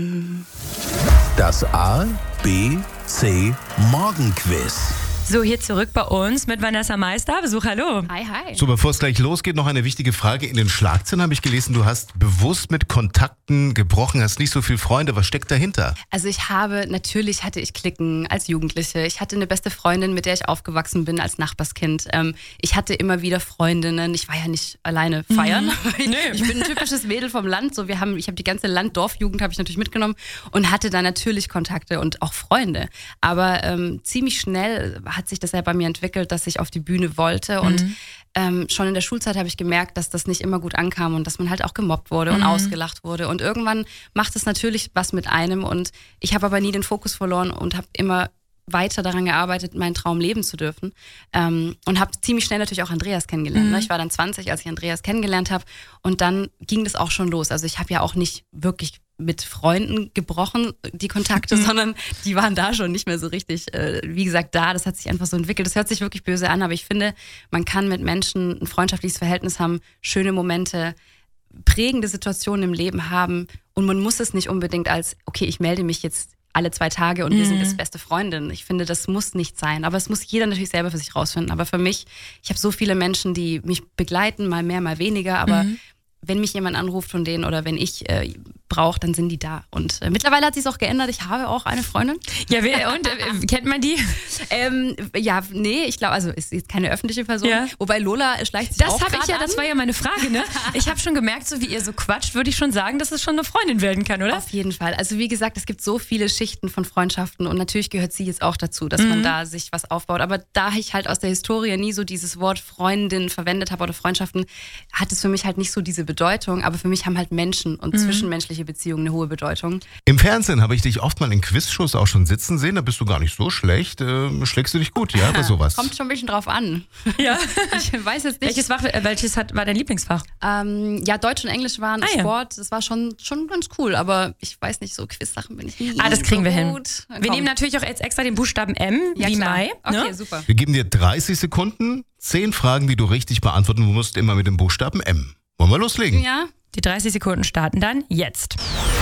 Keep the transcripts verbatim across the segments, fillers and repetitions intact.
Das A, B, C Morgenquiz. So, hier zurück bei uns mit Vanessa Meister. Besuch, hallo. Hi, hi. So, bevor es gleich losgeht, noch eine wichtige Frage. In den Schlagzeilen habe ich gelesen, du hast bewusst mit Kontakten gebrochen, hast nicht so viele Freunde. Was steckt dahinter? Also ich habe, natürlich hatte ich Klicken als Jugendliche. Ich hatte eine beste Freundin, mit der ich aufgewachsen bin als Nachbarskind. Ähm, ich hatte immer wieder Freundinnen. Ich war ja nicht alleine feiern. Mhm. Ich, nee. ich bin ein typisches Mädel vom Land. So, wir haben, ich habe die ganze Land-Dorf-Jugend habe ich natürlich mitgenommen und hatte da natürlich Kontakte und auch Freunde. Aber ähm, ziemlich schnell hat sich das ja bei mir entwickelt, dass ich auf die Bühne wollte und mhm. ähm, schon in der Schulzeit habe ich gemerkt, dass das nicht immer gut ankam und dass man halt auch gemobbt wurde und mhm. ausgelacht wurde und irgendwann macht es natürlich was mit einem und ich habe aber nie den Fokus verloren und habe immer weiter daran gearbeitet, meinen Traum leben zu dürfen ähm, und habe ziemlich schnell natürlich auch Andreas kennengelernt. Mhm. Ne? Ich war dann zwanzig, als ich Andreas kennengelernt habe und dann ging das auch schon los. Also ich habe ja auch nicht wirklich mit Freunden gebrochen, die Kontakte, mhm. sondern die waren da schon nicht mehr so richtig, äh, wie gesagt, da. Das hat sich einfach so entwickelt. Das hört sich wirklich böse an, aber ich finde, man kann mit Menschen ein freundschaftliches Verhältnis haben, schöne Momente, prägende Situationen im Leben haben und man muss es nicht unbedingt als, okay, ich melde mich jetzt alle zwei Tage und wir mhm. sind jetzt beste Freundin. Ich finde, das muss nicht sein. Aber es muss jeder natürlich selber für sich rausfinden. Aber für mich, ich habe so viele Menschen, die mich begleiten, mal mehr, mal weniger, aber mhm. wenn mich jemand anruft von denen oder wenn ich äh, brauche, dann sind die da. Und äh, mittlerweile hat sich auch geändert. Ich habe auch eine Freundin. Ja, wer, und äh, kennt man die? Ähm, ja, nee, ich glaube, also ist jetzt keine öffentliche Person. Ja. Wobei Lola schleicht sich das auch hab ich ja, an. Das war ja meine Frage, ne? Ich habe schon gemerkt, so wie ihr so quatscht, würde ich schon sagen, dass es schon eine Freundin werden kann, oder? Auf jeden Fall. Also wie gesagt, es gibt so viele Schichten von Freundschaften und natürlich gehört sie jetzt auch dazu, dass mhm. man da sich was aufbaut. Aber da ich halt aus der Historie nie so dieses Wort Freundin verwendet habe oder Freundschaften, hat es für mich halt nicht so diese Bedeutung. Aber für mich haben halt Menschen und mhm. zwischenmenschliche Beziehungen eine hohe Bedeutung. Im Fernsehen habe ich dich oft mal in Quizshows auch schon sitzen sehen. Da bist du gar nicht so schlecht. Äh, schlägst du dich gut, ja, bei sowas? Kommt schon ein bisschen drauf an. Ja. Ich weiß jetzt nicht. Welches, Fach, welches hat, war dein Lieblingsfach? Ähm, ja, Deutsch und Englisch waren ah, Sport. Das war schon, schon ganz cool. Aber ich weiß nicht, so Quiz-Sachen bin ich nie Ah, das kriegen so wir hin. gut. Wir Komm. nehmen natürlich auch jetzt extra den Buchstaben M, ja, wie klar. Mai. Okay, ne? super. Wir geben dir dreißig Sekunden, zehn Fragen, die du richtig beantworten musst, immer mit dem Buchstaben M. Wollen wir loslegen? Ja. Die dreißig Sekunden starten dann jetzt.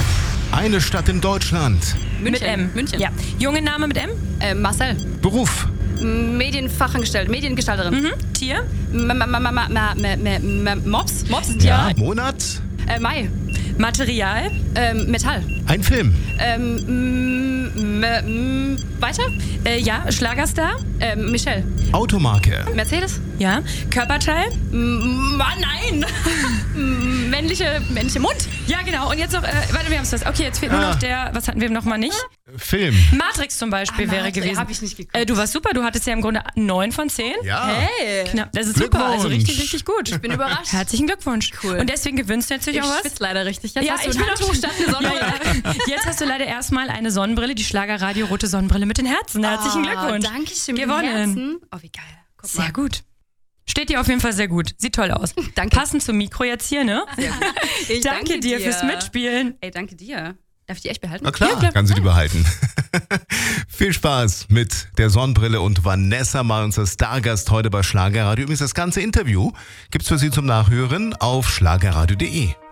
Eine Stadt in Deutschland. München. Mit M. München. Ja. Junge Name mit M? Äh, Marcel. Beruf. Medienfachangestellte, Mediengestalterin. Mhm. Tier? M- m- m- m- m- m- m- Mops? Mops ist ein Tier. Ja. Monat. Äh, Mai. Material? Ähm, Metall. Ein Film. Ähm, m- m- weiter? Äh, ja. Schlagerstar? Ähm, Michelle. Automarke. Mercedes? Ja. Körperteil? M- Mann, nein! M- männliche, männliche Mund? Ja, genau. Und jetzt noch, äh, warte, wir haben es fast. Okay, jetzt fehlt nur Ah. noch der, was hatten wir noch mal nicht? Film. Matrix zum Beispiel Ah, wäre Matrix, gewesen. hab ich nicht geguckt. Äh, du warst super, du hattest ja im Grunde neun von zehn. Ja. Hey! Knapp. Das ist super, also Glückwunsch. richtig, richtig gut. Ich bin überrascht. Herzlichen Glückwunsch. Cool. Und deswegen gewinnst du natürlich Ich auch was. schwitze leider richtig. Jetzt Ja, hast du ich ein bin Handtuch auch- statt eine Sonnenbrille. Ja, ja. Jetzt hast du leider erstmal eine Sonnenbrille, die Schlagerradio Rote Sonnenbrille mit den Herzen. Herzlichen Glückwunsch. Oh, danke schön. mit dem Gewonnen. Herzen. Oh, wie geil. Guck Sehr mal. gut. Steht dir auf jeden Fall sehr gut. Sieht toll aus. Danke. Passend zum Mikro jetzt hier, ne? Sehr gut. Ich danke, dir fürs Mitspielen. Ey, danke dir. Darf ich die echt behalten? Na klar, Ja, klar. kann sie die behalten. Viel Spaß mit der Sonnenbrille und Vanessa mal unser Stargast heute bei Schlagerradio. Übrigens das ganze Interview gibt's für Sie zum Nachhören auf schlagerradio punkt de.